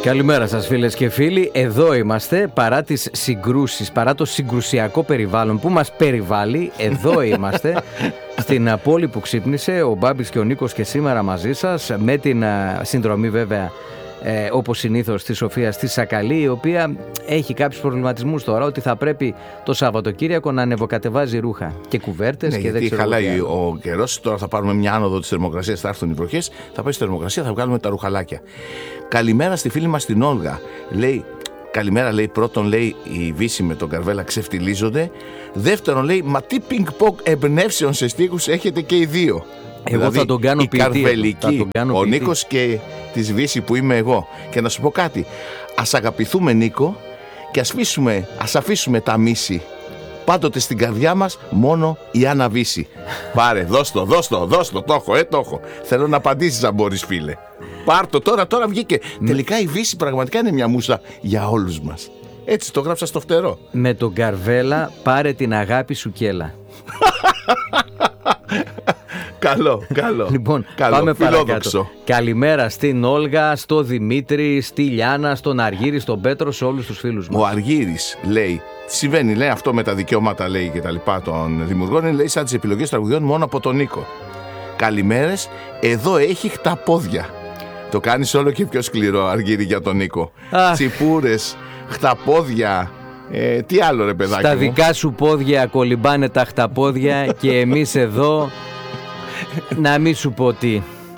Καλημέρα σας φίλες και φίλοι, εδώ είμαστε παρά τις συγκρούσεις, παρά το συγκρουσιακό περιβάλλον που μας περιβάλλει, εδώ είμαστε στην πόλη που ξύπνησε, ο Μπάμπης και ο Νίκος και σήμερα μαζί σας με την συνδρομή βέβαια όπως συνήθως της Σοφίας της Σακαλή, η οποία έχει κάποιους προβληματισμούς τώρα ότι θα πρέπει το Σαββατοκύριακο να ανεβοκατεβάζει ρούχα και κουβέρτες και δεν ξέρω. Χαλάει ο καιρός, τώρα θα πάρουμε μια άνοδο της θερμοκρασίας, θα έρθουν οι βροχές, θα πάει στη θερμοκρασία, θα βγάλουμε τα ρουχαλάκια. Καλημέρα στη φίλη μας την Όλγα. Λέει, καλημέρα, λέει, πρώτον λέει η Βύση με τον Καρβέλα ξεφτιλίζονται. Δεύτερον λέει, μα τι πινκ-πονγκ εμπνεύσεων σε στίχους έχετε και οι δύο. Εγώ δηλαδή, θα τον κάνω ποιητή. Καρβελική, ο Νίκος και της Βύση που είμαι εγώ. Και να σου πω κάτι, ας αγαπηθούμε Νίκο και ας αφήσουμε τα μίση. Πάντοτε στην καρδιά μας μόνο η Άννα Βύση. Πάρε, δώσ' το, το έχω. Θέλω να απαντήσεις αν μπορείς φίλε. Πάρ' το τώρα βγήκε. Τελικά η Βύση πραγματικά είναι μια μουσα για όλους μας. Έτσι το γράψα στο φτερό. Με τον Καρβέλα πάρε την αγάπη σου κι έλα. Καλό. Λοιπόν, πάμε παρακάτω. Καλημέρα στην Όλγα, στο Δημήτρη, στη Λιάνα, στον Αργύρη, στον Πέτρο, σε όλους τους φίλους μας. Ο Αργύρης λέει, συμβαίνει, λέει αυτό με τα δικαιώματα λέει και τα λοιπά των δημιουργών, λέει σαν τις επιλογές τραγουδιών μόνο από τον Νίκο. Καλημέρες, εδώ έχει χταπόδια. Το κάνεις όλο και πιο σκληρό Αργύρη για τον Νίκο. Τσιπούρες, χταπόδια. Τι άλλο ρε παιδάκι στα μου. δικά σου πόδια κολυμπάνε τα χταπόδια και εμείς εδώ να μην σου πω τι.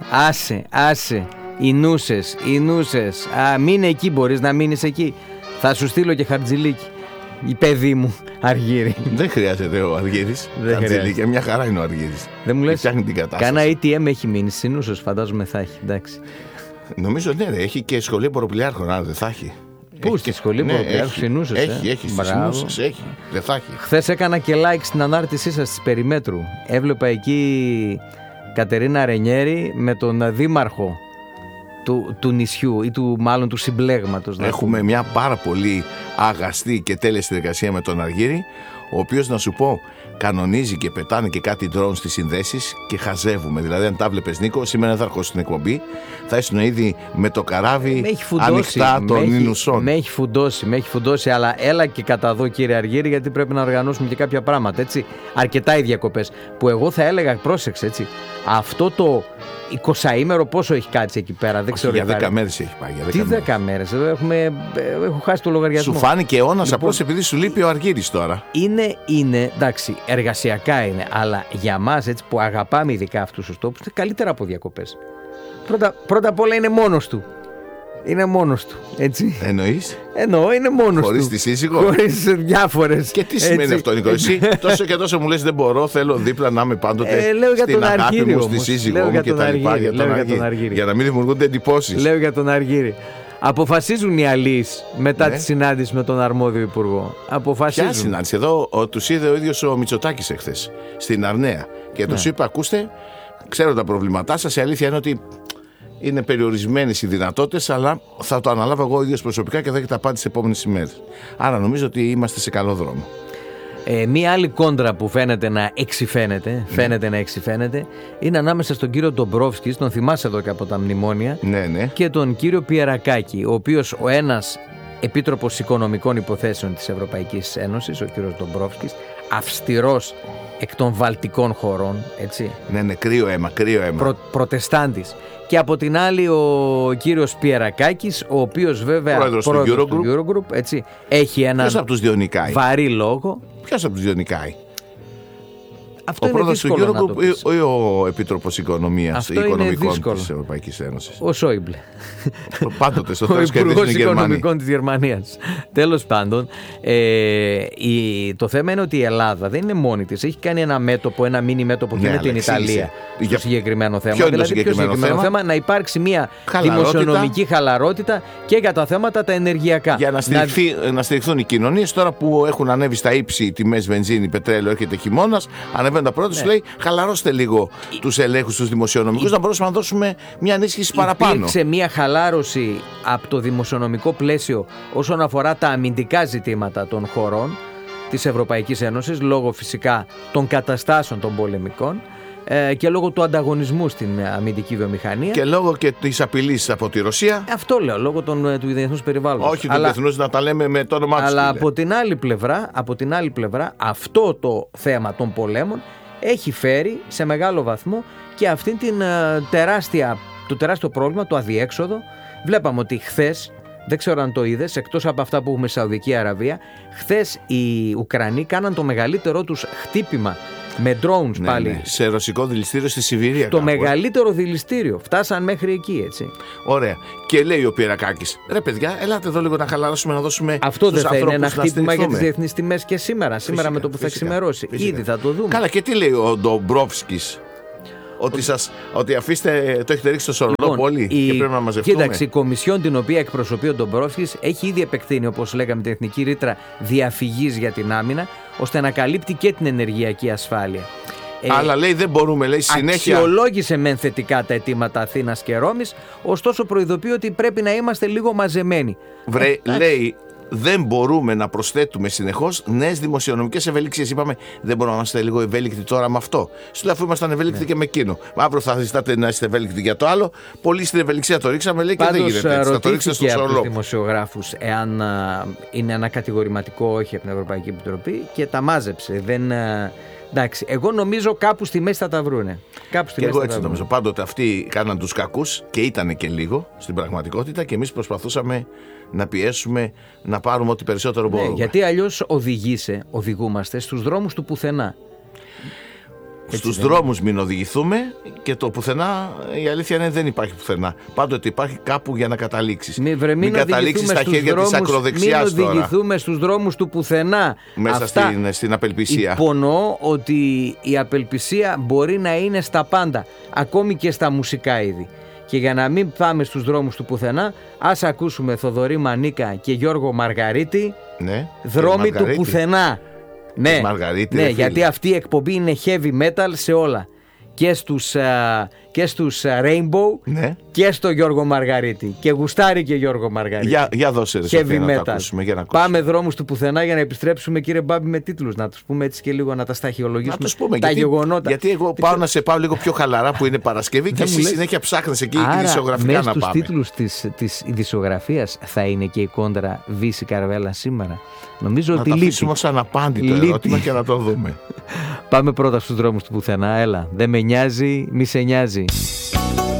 Άσε οι νούσες. Μην εκεί, μπορείς να μείνεις εκεί. Θα σου στείλω και χαρτζηλίκι. Η παιδί μου Αργύρη. Δεν χρειάζεται ο Αργύρης. Χαρτζηλίκι, μια χαρά είναι ο Αργύρης. Δεν μου λες, φτιάχνει την κατάσταση. κάνα ATM έχει μείνει στις νούσες, φαντάζομαι θα έχει. Εντάξει. Νομίζω ναι, έχει και σχολείο Ποροπλιάρχων, άρα δεν θα έχει. Πού στη σχολή Ποροπλιάρχων συνούσες. Έχει στις συνούσες, έχει. Δεν θα έχει. Χθες έκανα και like στην ανάρτησή σας της Περιμέτρου. Έβλεπα εκεί Κατερίνα Ρενιέρη με τον δήμαρχο του νησιού ή μάλλον του συμπλέγματος. Έχουμε μια πάρα πολύ αγαστή και τέλεια συνεργασία με τον Αργύρη, ο οποίος να σου πω κανονίζει και πετάνε και κάτι drone στις συνδέσεις και χαζεύουμε. Δηλαδή, αν τα βλέπεις Νίκο, σήμερα δεν θα έρχομαι στην εκπομπή, θα ήσουν ήδη με το καράβι ανοιχτά των Ινουσών. Με έχει φουντώσει, αλλά έλα και κατά εδώ κύριε Αργύρη, γιατί πρέπει να οργανώσουμε και κάποια πράγματα. Έτσι. Αρκετά οι διακοπές. Που εγώ θα έλεγα, πρόσεξε έτσι, αυτό το 20ήμερο πόσο έχει κάτσει εκεί πέρα, δεν ξέρω. Για 10 μέρες έχει πάει. Τι 10 μέρες, έχω χάσει το λογαριασμό. Σου φάνηκε αιώνας απλώς επειδή σου λείπει ο Αργύρης τώρα. Είναι, εντάξει, εργασιακά είναι, αλλά για μας έτσι που αγαπάμε ειδικά αυτούς τους τόπους, είναι καλύτερα από διακοπές. Πρώτα απ' όλα είναι μόνος του, έτσι. Εννοείς? Εννοώ, είναι μόνος του. Χωρίς τη σύζυγο? Χωρίς διάφορες. Και τι σημαίνει αυτό, Νίκο? Εσύ τόσο και τόσο μου λες δεν μπορώ, θέλω δίπλα να είμαι πάντοτε στην αγάπη μου, στη σύζυγό μου και τα λοιπά. Για να μην δημιουργούνται εντυπώσεις. Λέω για τον Αργύρη. Αποφασίζουν οι αλείς μετά τη συνάντηση με τον αρμόδιο υπουργό. Ποια συνάντηση? Εδώ τους είδε ο ίδιος ο Μητσοτάκης εχθές στην Αρναία και τους είπε, ακούστε, ξέρω τα προβλήματά σας, η αλήθεια είναι ότι είναι περιορισμένες οι δυνατότητες, αλλά θα το αναλάβω εγώ ίδιος προσωπικά και θα έχετε απάντηση τις επόμενες ημέρες. Άρα νομίζω ότι είμαστε σε καλό δρόμο. Μία άλλη κόντρα που φαίνεται να εξυφαίνεται, είναι ανάμεσα στον κύριο Ντομπρόφσκης, τον θυμάσαι εδώ και από τα μνημόνια, και τον κύριο Πιερακάκη, ο οποίος ο ένας Επίτροπος Οικονομικών Υποθέσεων της Ευρωπαϊκής Ένωσης, ο κύριος Ντομπρόφσκης, αυστηρός εκ των βαλτικών χωρών, έτσι. Ναι, κρύο αίμα. Προτεστάντης. Και από την άλλη ο κύριος Πιερακάκης, ο οποίος βέβαια πρόεδρος του Eurogroup, έτσι, έχει έναν βαρύ λόγο. Ποιος από τους δύο νικάει? Αυτό ο πρόεδρος του Eurogroup ή ο Επίτροπος Οικονομίας Οικονομικών της Ευρωπαϊκής Ένωσης? Ο Σόιμπλε. Πάντοτε στο ο Υπουργός Οικονομικών της Γερμανίας. Τέλος πάντων, το θέμα είναι ότι η Ελλάδα δεν είναι μόνη της. Έχει κάνει ένα μίνι μέτωπο και με την Ιταλία στο συγκεκριμένο θέμα. Ποιο είναι το συγκεκριμένο θέμα? Να υπάρξει μια δημοσιονομική χαλαρότητα και για τα θέματα τα ενεργειακά. Για να στηριχθούν οι κοινωνίες τώρα που έχουν ανέβει στα ύψη τιμές βενζίνη, πετρέλαιο, έρχεται χειμώνας. Τα πρώτα σου λέει χαλαρώστε λίγο τους ελέγχους τους δημοσιονομικούς, να μπορούσαμε να δώσουμε μια ενίσχυση παραπάνω. Υπήρξε μια χαλάρωση από το δημοσιονομικό πλαίσιο όσον αφορά τα αμυντικά ζητήματα των χωρών της Ευρωπαϊκής Ένωσης, λόγω φυσικά των καταστάσεων των πολεμικών, και λόγω του ανταγωνισμού στην αμυντική βιομηχανία. Και λόγω και της απειλής από τη Ρωσία. Αυτό λέω, λόγω του διεθνούς περιβάλλοντος. Όχι του διεθνούς, να τα λέμε με το όνομά τους. Αλλά από την άλλη πλευρά, αυτό το θέμα των πολέμων έχει φέρει σε μεγάλο βαθμό και αυτήν την το τεράστιο πρόβλημα, το αδιέξοδο. Βλέπαμε ότι χθες, δεν ξέρω αν το είδες, εκτός από αυτά που έχουμε στη Σαουδική Αραβία, χθες οι Ουκρανοί κάναν το μεγαλύτερό τους χτύπημα με drones πάλι. Ναι, σε ρωσικό δηληστήριο στη Σιβηρία. Το μεγαλύτερο δηληστήριο. Φτάσαν μέχρι εκεί, έτσι. Ωραία. Και λέει ο Πυρακάκης, ρε παιδιά, ελάτε εδώ λίγο να χαλαρώσουμε, να δώσουμε. Αυτό δεν θα είναι ένα χτύπημα για τις διεθνείς τιμές και σήμερα. Σήμερα με το που θα ξημερώσει. Ήδη θα το δούμε. Καλά, και τι λέει ο Ντομπρόφσκης? Ότι αφήστε, το έχετε ρίξει στο σωρό πολύ και πρέπει να μαζευτούμε. Κοίταξε, η Κομισιόν την οποία εκπροσωπεί ο Ντομπρόφσκης έχει ήδη επεκτείνει, όπως λέγαμε, την εθνική ρήτρα διαφυγής για την άμυνα, ώστε να καλύπτει και την ενεργειακή ασφάλεια. Αλλά λέει δεν μπορούμε, λέει συνέχεια. Αξιολόγησε μεν θετικά τα αιτήματα Αθήνας και Ρώμης, ωστόσο προειδοποιεί ότι πρέπει να είμαστε λίγο μαζεμένοι. Λέει δεν μπορούμε να προσθέτουμε συνεχώς νέες δημοσιονομικές ευελιξίες. Είπαμε δεν μπορούμε να είμαστε λίγο ευέλικτοι τώρα με αυτό. Σου λέει αφού ήμασταν ευέλικτοι και με εκείνο. Αύριο θα ζητάτε να είστε ευέλικτοι για το άλλο. Πολύ στην ευελιξία το ρίξαμε, λέει, και δεν γίνεται έτσι. Θα το ρίξετε στο από σωρό. Τους δημοσιογράφους εάν είναι ένα κατηγορηματικό όχι από την Ευρωπαϊκή Επιτροπή και τα μάζεψε. Εντάξει, εγώ νομίζω κάπου στη μέση θα τα βρούνε. Και εγώ έτσι νομίζω. Πάντοτε αυτοί κάναν τους κακούς και ήταν και λίγο στην πραγματικότητα και εμείς προσπαθούσαμε να πιέσουμε να πάρουμε ό,τι περισσότερο μπορούμε. Γιατί αλλιώς οδηγούμαστε στους δρόμους του πουθενά. Στους δρόμους μην οδηγηθούμε και το πουθενά, η αλήθεια είναι δεν υπάρχει πουθενά. Πάντοτε υπάρχει κάπου για να καταλήξεις. Μην καταλήξεις στα χέρια της ακροδεξιάς τώρα. Μην οδηγηθούμε στους δρόμους του πουθενά. Μέσα στην απελπισία. Υπονοώ ότι η απελπισία μπορεί να είναι στα πάντα, ακόμη και στα μουσικά είδη. Και για να μην πάμε στους δρόμους του πουθενά, ας ακούσουμε Θοδωρή Μανίκα και Γιώργο Μαργαρίτη, δρόμοι του πουθενά. Ναι, γιατί αυτή η εκπομπή είναι heavy metal σε όλα. Και στους Rainbow και στο Γιώργο Μαργαρίτη. Και γουστάρει και Γιώργο Μαργαρίτη. Για δώσε ρε Σοφία, να το ακούσουμε, για να ακούσουμε. Πάμε δρόμους του πουθενά για να επιστρέψουμε, κύριε Μπάμπη, με τίτλους. Να τους πούμε έτσι και λίγο να τα σταχυολογήσουμε. Να τους πούμε, τα γεγονότα. Γιατί εγώ πάω να σε πάω λίγο πιο χαλαρά που είναι Παρασκευή και εσύ συνέχεια ψάχνεις εκεί ειδησιογραφικά να πάμε. Στους τίτλους της ειδησιογραφίας θα είναι και η κόντρα Βύση Καρβέλα σήμερα. Νομίζω ότι λείπει. Να τα αφήσουμε ως αναπάντητο ερώτημα και να το δούμε. Πάμε πρώτα στους δρόμους του πουθενά. Έλα, δεν με νοιάζει, μη σε νοιάζει.